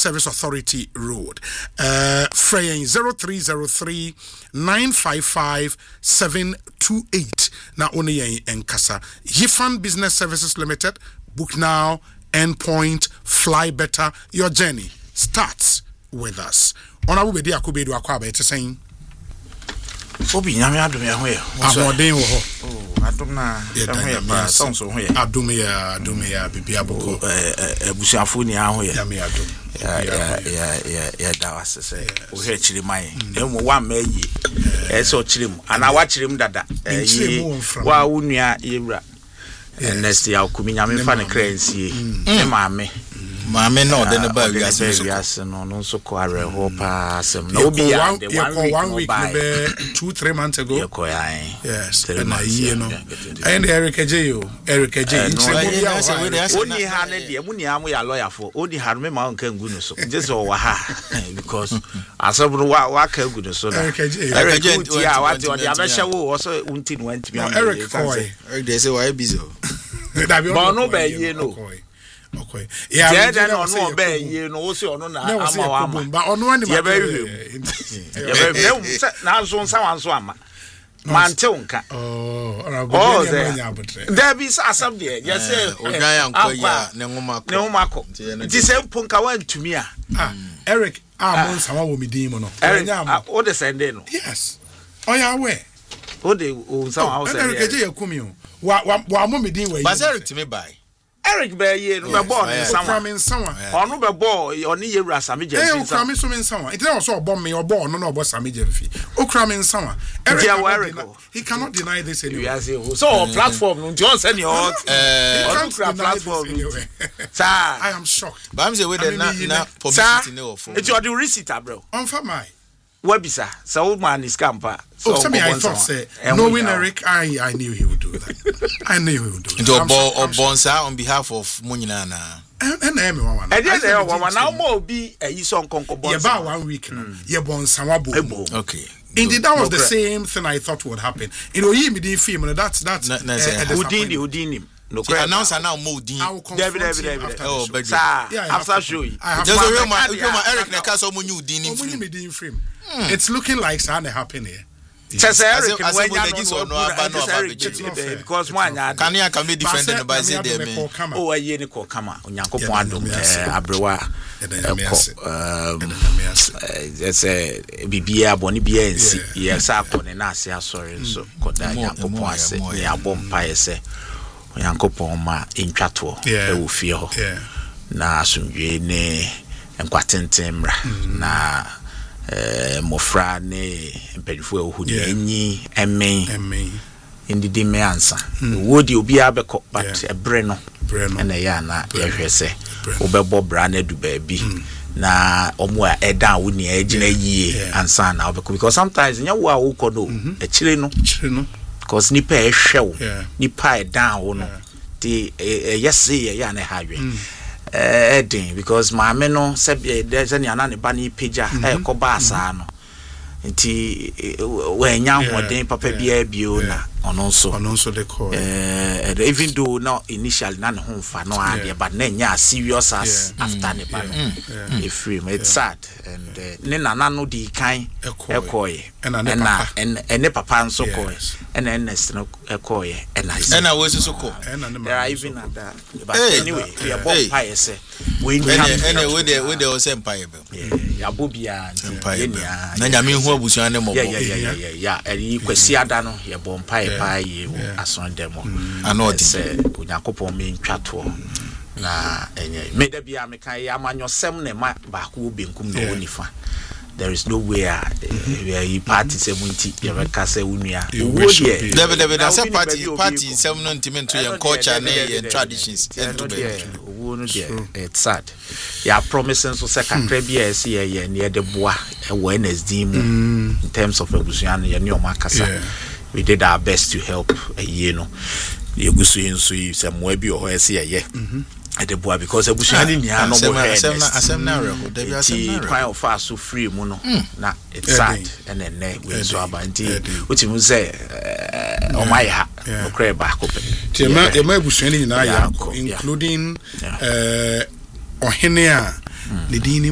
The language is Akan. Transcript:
Service Authority Road. Freying 0303 955 728. Na only en kasa. Yifan Business Services Limited. Book now. Endpoint. Fly better. Your journey starts with us. Ona wo bedi akobedu akwa ba ete saying. Obi nyame adom ya ho ye. Ahoden wo ho. Adom na ya pa sonso ho ye. Adom ya bibi aboko. Ebusuafo ni ho ye. Nyame adom. Ya da wasese. O he chiri mai. Emu wa mayi. So chirim. Ana wa chirim dada. Wa unua yewura. Next ya okumi nyame fa ne kransie. E maame no de ne ba wiase no so ko areho pa asem na obi ya the 1 week no be 2-3 months ago yes and a year no and Eric J oni ha ne de mu ni amu ya lawyer for oni ha me ma nka ngu no so just o wa ha because asabro wa ka ngu no so na Eric J ya wa de o de abehye wo so unti no anti me Eric they say why busy but no be ye no okay yeah then no be ye no wo se ono na ama but ono ani ma na so nsa wan so ama mante unka there be asam there just say odwan ankoya ne ngomako ti se mpunka wantumi a Eric mon sama wo midin mo no o de sende no yes oya we o de o sama o sende Eric je yakumi o wa mo midin we but Eric to me by Eric Baye no be ball in someone onu be ball oni yewura Samije fi okra me so me someone it was so ball me or ball no obo Samije fi okra me someone Eric he cannot deny this anyway so platform no you say ni on platform sir I am shocked but I'm say we dey na publicity no for it you the receipt bro on for my webisa so man is camper so I thought say knowing Eric I knew he would do that I knew he would do that bonsa on behalf of Munyina na and everyone now mo bi ayi so nkonko bonsa ye ba 1 week no ye bonsa wabo okay indeed that was the same thing I thought would happen you know me didn't film that's Udini no the announcer now Modin David oh sir after show you just Eric na ka so mo new Udini frame it's looking like something happen here because one can be different than by say there me oh aye ni ko kama onyankopon adom abrewa say bibia boni bia ensi yes akone na ase asori so koda nyankopon ase ni abompa ese onyankopon ma entwato e wo fie ho na asumdwe ne enkwatenten na mofra ne mpedifo ehu ne enyi emen indidi me ansa wodi obi abekọ but ebre no na ya na yehwese obebo bra na du ba bi na omo a eda wo ne agina yie ansa na obekọ because sometimes nya wo a wo kọ no echire no because nipa ehwew nipa eda wo no ti yesi ya na hawe edin because maame no se there's any anane ba ni pija ko ba asa no nti we nya hoden papa bia bio na ono so they call even though now initially na ho mfa no ade but na nya serious as after ne ba no free it's sad and ne nana no di kan ekoye and ne papa nso koye and next no ekoye and I was so cool there are even at that but anyway we are both pious we with the empire ya bobia na nyame hu abusuan ne mobo eri kwasi ada no ye bompa ye ason demo anodi se unyakopon me ntwato na enye me da bia me kan ya amanyosem ne ma ba ko benkum no onifa there is no way where you party semunti you make say unua David say party sem no ntime to your culture and traditions into be it's sad ya promising so say kakra bia ese ye ne de boa awareness dim in terms of ebusuan ye ne o makasa we did our best to help you know yegusu enso yi semwa bi o ho ese ye the boy because ebusuani ni ano mo asem na reho David asem na reho of us so free mu no na it's sad and then we so abanti utimu say o mai ha no kre ba ko pe ti ma ebusuani ni na ya including ohene a le dini